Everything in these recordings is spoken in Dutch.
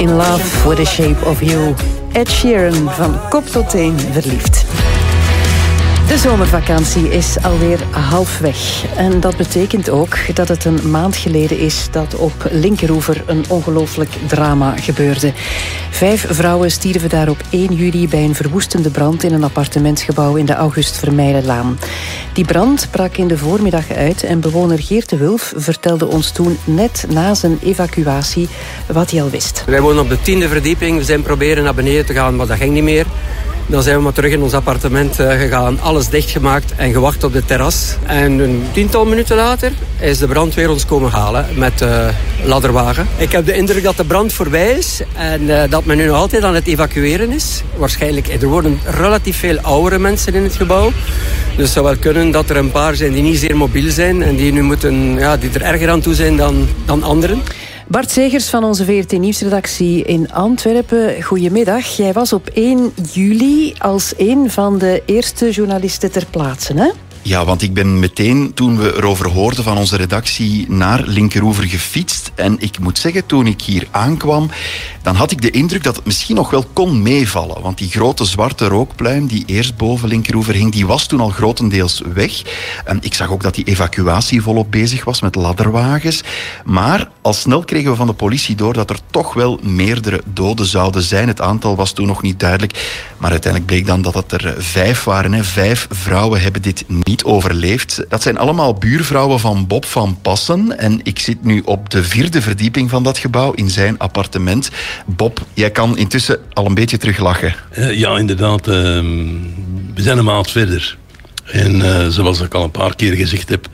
In Love with the Shape of You. Ed Sheeran, van kop tot teen verliefd. De zomervakantie is alweer halfweg. En dat betekent ook dat het een maand geleden is dat op Linkeroever een ongelooflijk drama gebeurde. 5 vrouwen stierven daar op 1 juli bij een verwoestende brand in een appartementsgebouw in de August Vermeijenlaan. Die brand brak in de voormiddag uit en bewoner Geert de Wulf vertelde ons toen net na zijn evacuatie wat hij al wist. Wij wonen op de 10e verdieping. We zijn proberen naar beneden te gaan, maar dat ging niet meer. Dan zijn we maar terug in ons appartement gegaan. Alles dichtgemaakt en gewacht op de terras. En een 10-tal minuten later is de brandweer ons komen halen met ladderwagen. Ik heb de indruk dat de brand voorbij is en dat men nu nog altijd aan het evacueren is. Waarschijnlijk, er wonen relatief veel oudere mensen in het gebouw. Dus het zou wel kunnen dat er een paar zijn die niet zeer mobiel zijn en die nu moeten, die er erger aan toe zijn dan anderen. Bart Zegers van onze VRT Nieuwsredactie in Antwerpen. Goedemiddag. Jij was op 1 juli als een van de eerste journalisten ter plaatse, hè? Ja, want ik ben meteen, toen we erover hoorden van onze redactie, naar Linkeroever gefietst. En ik moet zeggen, toen ik hier aankwam, dan had ik de indruk dat het misschien nog wel kon meevallen. Want die grote zwarte rookpluim die eerst boven Linkeroever hing, die was toen al grotendeels weg. En ik zag ook dat die evacuatie volop bezig was met ladderwagens. Maar al snel kregen we van de politie door dat er toch wel meerdere doden zouden zijn. Het aantal was toen nog niet duidelijk. Maar uiteindelijk bleek dan dat het er 5 waren. 5 vrouwen hebben dit niet overleefd. Dat zijn allemaal buurvrouwen van Bob van Passen. En ik zit nu op de 4e verdieping van dat gebouw in zijn appartement. Bob, jij kan intussen al een beetje teruglachen. Ja, inderdaad. We zijn een maand verder. En zoals ik al een paar keer gezegd heb,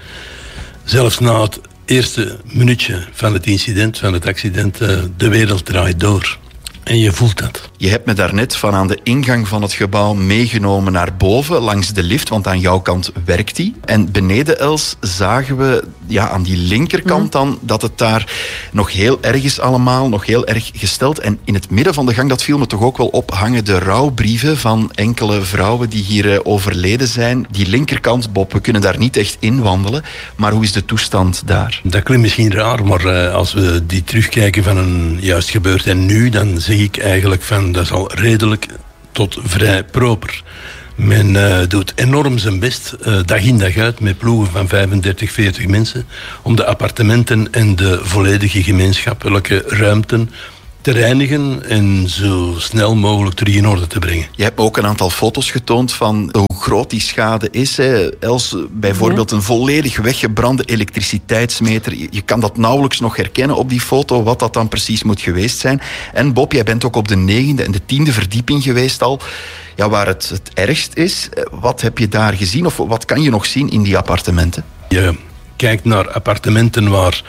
zelfs na het eerste minuutje van het incident, van het accident, de wereld draait door. En je voelt dat. Je hebt me daarnet van aan de ingang van het gebouw meegenomen naar boven, langs de lift, want aan jouw kant werkt die. En beneden, Els, zagen we aan die linkerkant dan dat het daar nog heel erg is allemaal, nog heel erg gesteld. En in het midden van de gang, dat viel me toch ook wel op, hangen de rouwbrieven van enkele vrouwen die hier overleden zijn. Die linkerkant, Bob, we kunnen daar niet echt in wandelen. Maar hoe is de toestand daar? Dat klinkt misschien raar, maar als we die terugkijken van een juist gebeurd en nu, dan zeg ik eigenlijk van dat is al redelijk tot vrij proper. Men doet enorm zijn best, dag in dag uit, met ploegen van 35, 40 mensen, om de appartementen en de volledige gemeenschappelijke ruimten te reinigen en zo snel mogelijk terug in orde te brengen. Je hebt me ook een aantal foto's getoond van hoe groot die schade is. Els, bijvoorbeeld een volledig weggebrande elektriciteitsmeter. Je kan dat nauwelijks nog herkennen op die foto, wat dat dan precies moet geweest zijn. En Bob, jij bent ook op de 9e en de 10e verdieping geweest al. Ja, waar het ergst is. Wat heb je daar gezien of wat kan je nog zien in die appartementen? Je kijkt naar appartementen waar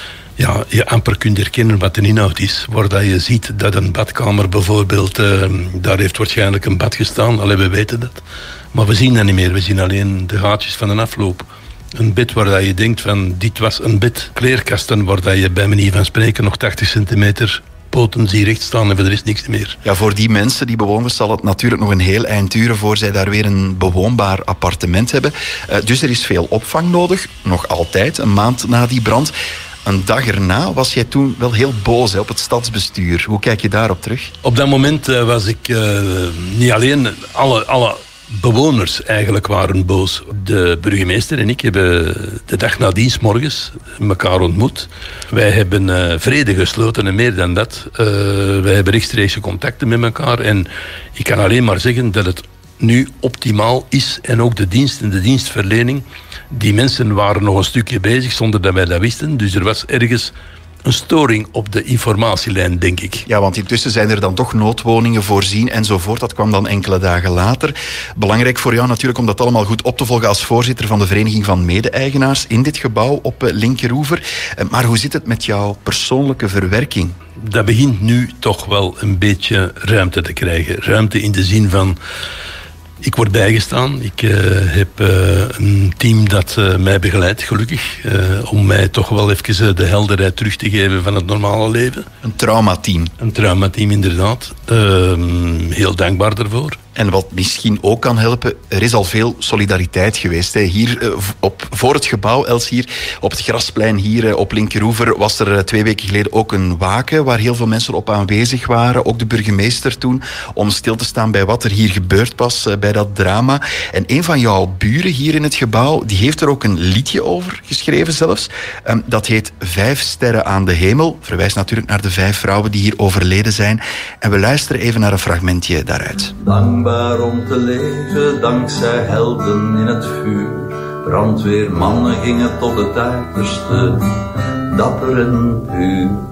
je amper kunt herkennen wat de inhoud is. Waar dat je ziet dat een badkamer bijvoorbeeld, daar heeft waarschijnlijk een bad gestaan. Allee, we weten dat. Maar we zien dat niet meer. We zien alleen de gaatjes van een afloop. Een bed waar dat je denkt van, dit was een bed. Kleerkasten waar dat je bij manier van spreken nog 80 centimeter poten zie recht staan en er is niks meer. Ja, voor die mensen, die bewoners, zal het natuurlijk nog een heel eind duren voor zij daar weer een bewoonbaar appartement hebben. Dus er is veel opvang nodig. Nog altijd, een maand na die brand. Een dag erna was jij toen wel heel boos op het stadsbestuur. Hoe kijk je daarop terug? Op dat moment was ik niet alleen, alle bewoners eigenlijk waren boos. De burgemeester en ik hebben de dag nadien 's morgens elkaar ontmoet. Wij hebben vrede gesloten en meer dan dat. Wij hebben rechtstreekse contacten met elkaar. En ik kan alleen maar zeggen dat het nu optimaal is. En ook de dienst en de dienstverlening. Die mensen waren nog een stukje bezig zonder dat wij dat wisten. Dus er was ergens een storing op de informatielijn, denk ik. Ja, want intussen zijn er dan toch noodwoningen voorzien enzovoort. Dat kwam dan enkele dagen later. Belangrijk voor jou natuurlijk om dat allemaal goed op te volgen als voorzitter van de Vereniging van Mede-eigenaars in dit gebouw op Linkeroever. Maar hoe zit het met jouw persoonlijke verwerking? Dat begint nu toch wel een beetje ruimte te krijgen. Ruimte in de zin van, ik word bijgestaan. Ik heb een team dat mij begeleidt, gelukkig. Om mij toch wel even de helderheid terug te geven van het normale leven. Een traumateam. Een traumateam, inderdaad. Heel dankbaar daarvoor. En wat misschien ook kan helpen, er is al veel solidariteit geweest. Hier voor het gebouw, Els, hier op het Grasplein, hier op Linkeroever, was er 2 weken geleden ook een waken waar heel veel mensen op aanwezig waren. Ook de burgemeester toen, om stil te staan bij wat er hier gebeurd was bij dat drama. En een van jouw buren hier in het gebouw, die heeft er ook een liedje over geschreven zelfs. Dat heet 5 sterren aan de hemel. Verwijst natuurlijk naar de 5 vrouwen die hier overleden zijn. En we luisteren even naar een fragmentje daaruit. Dankbaar om te leven, dankzij helden in het vuur. Brandweermannen gingen tot het uiterste, dapper en puur.